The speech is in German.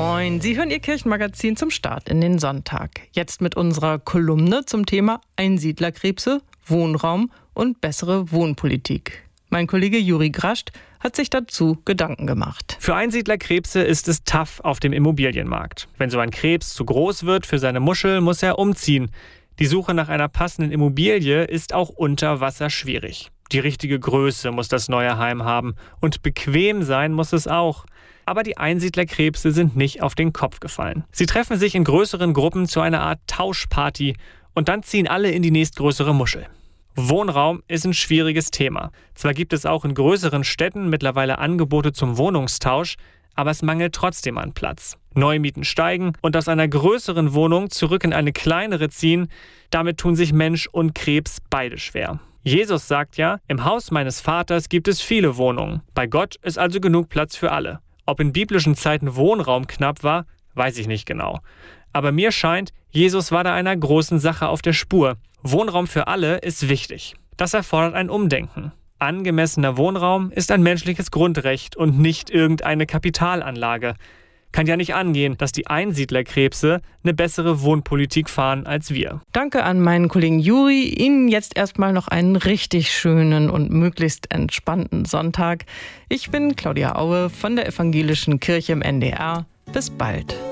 Moin, Sie hören Ihr Kirchenmagazin zum Start in den Sonntag. Jetzt mit unserer Kolumne zum Thema Einsiedlerkrebse, Wohnraum und bessere Wohnpolitik. Mein Kollege Juri Grascht hat sich dazu Gedanken gemacht. Für Einsiedlerkrebse ist es tough auf dem Immobilienmarkt. Wenn so ein Krebs zu groß wird für seine Muschel, muss er umziehen. Die Suche nach einer passenden Immobilie ist auch unter Wasser schwierig. Die richtige Größe muss das neue Heim haben und bequem sein muss es auch. Aber die Einsiedlerkrebse sind nicht auf den Kopf gefallen. Sie treffen sich in größeren Gruppen zu einer Art Tauschparty und dann ziehen alle in die nächstgrößere Muschel. Wohnraum ist ein schwieriges Thema. Zwar gibt es auch in größeren Städten mittlerweile Angebote zum Wohnungstausch, aber es mangelt trotzdem an Platz. Neumieten steigen und aus einer größeren Wohnung zurück in eine kleinere ziehen, damit tun sich Mensch und Krebs beide schwer. Jesus sagt ja, im Haus meines Vaters gibt es viele Wohnungen. Bei Gott ist also genug Platz für alle. Ob in biblischen Zeiten Wohnraum knapp war, weiß ich nicht genau. Aber mir scheint, Jesus war da einer großen Sache auf der Spur. Wohnraum für alle ist wichtig. Das erfordert ein Umdenken. Angemessener Wohnraum ist ein menschliches Grundrecht und nicht irgendeine Kapitalanlage. Kann ja nicht angehen, dass die Einsiedlerkrebse eine bessere Wohnpolitik fahren als wir. Danke an meinen Kollegen Juri. Ihnen jetzt erstmal noch einen richtig schönen und möglichst entspannten Sonntag. Ich bin Claudia Aue von der Evangelischen Kirche im NDR. Bis bald.